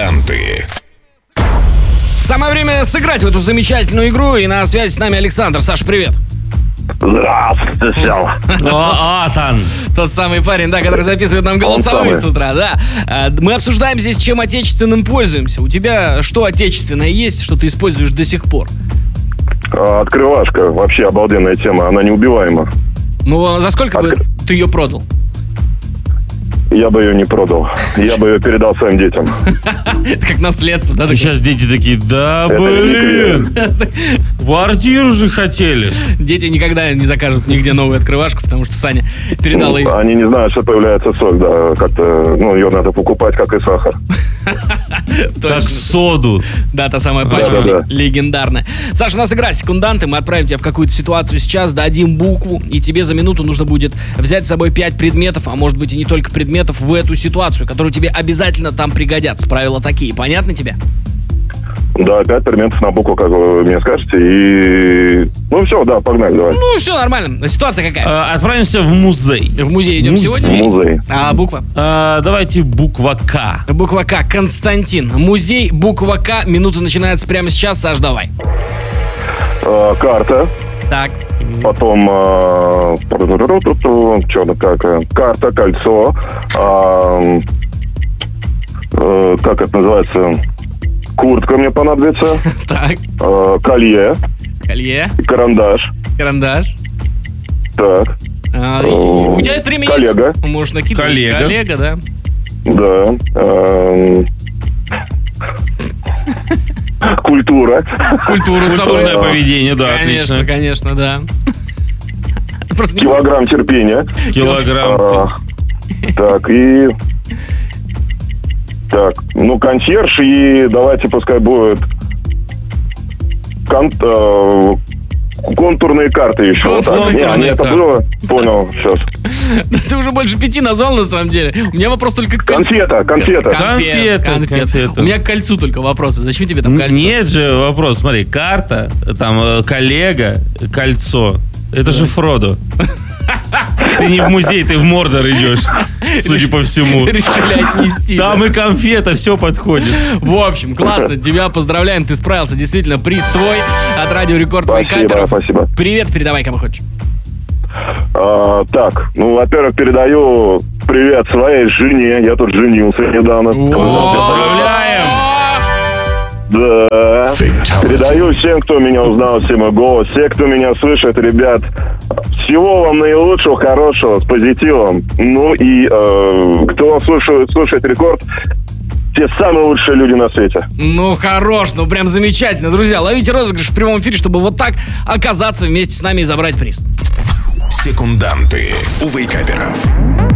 Секунданты. Самое время сыграть в эту замечательную игру. И на связи с нами Александр. Саш, привет. Здравствуйте, Сел. Тот самый парень, да, который записывает нам голосовые с утра, да. Мы обсуждаем здесь, чем отечественным пользуемся. У тебя что отечественное есть, что ты используешь до сих пор? Открывашка. Вообще обалденная тема. Она неубиваема. Ну, за сколько бы ты ее продал? Я бы ее не продал. Я бы ее передал своим детям. Это как наследство, да? Сейчас дети такие, да блин, квартиру же хотели. Дети никогда не закажут нигде новую открывашку, потому что Саня передал их. Они не знают, что появляется сок, да. Как-то, ее надо покупать, как и сахар. Как соду. Да, та самая пачка Да. легендарная. Саша, у нас игра секунданты. Мы отправим тебя в какую-то ситуацию сейчас, дадим букву, и тебе за минуту нужно будет взять с собой 5 предметов, а может быть и не только предметов, в эту ситуацию, которые тебе обязательно там пригодятся. Правила такие. Понятно тебе? Да, 5 предметов на букву, как вы мне скажете, и... Ну, все, да, погнали, давай. Ну, все нормально. Ситуация какая? Отправимся в музей. В музей идем сегодня? В музей. А буква? Давайте буква К. Буква К. Константин. Музей, буква К. Минута начинается прямо сейчас. Саш, давай. Карта. Так. Потом... Что-то как... Карта, кольцо. Как это называется? Куртка мне понадобится. Так. Колье. Колье. Карандаш. Карандаш. Так. У тебя время есть? Коллега. Можешь накидывать. Коллега, да. Да. Культура. Культуру с собой. Культурное поведение, да, Конечно, отлично. конечно, да. Просто не- Килограмм терпения. Килограмм. Так, и... Так, консьерж, и давайте пускай будет... Контурные карты еще. Вот так. Контурные Это карты. было? Понял, сейчас. Ты уже больше 5 назвал, на самом деле. У меня вопрос только к кольцу. Конфета. Конфета. У меня к кольцу только вопросы. Зачем тебе там кольцо? Нет же вопрос, смотри, карта, там коллега, кольцо. Это же Фродо. Ты не в музей, ты в Мордор идешь, судя по всему. Решили отнести. Там да. и конфета, все подходит. В общем, классно. Тебя поздравляем, ты справился. Действительно, приз твой от Радио Рекорд Вайкаперов. Спасибо. Привет, передавай, кому хочешь. Так, во-первых, передаю привет своей жене. Я тут женился недавно. Поздравляем! Да. Передаю всем, кто меня узнал, всем мой голос, все, кто меня слышит, ребят, всего вам наилучшего, хорошего, с позитивом. Ну и кто слушает Рекорд, те самые лучшие люди на свете. Ну, хорош, ну прям замечательно. Друзья, ловите розыгрыш в прямом эфире, чтобы вот так оказаться вместе с нами и забрать приз. Секунданты у Вейкаперов.